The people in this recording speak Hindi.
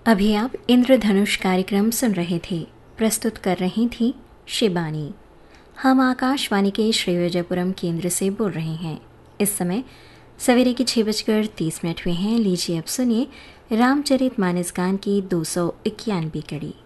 अभी आप इंद्रधनुष कार्यक्रम सुन रहे थे। प्रस्तुत कर रही थी शिबानी। हम आकाशवाणी के श्री विजयपुरम केंद्र से बोल रहे हैं। इस समय सवेरे के 6:30 हुए हैं। लीजिए अब सुनिए रामचरित मानस गान की 291वीं कड़ी।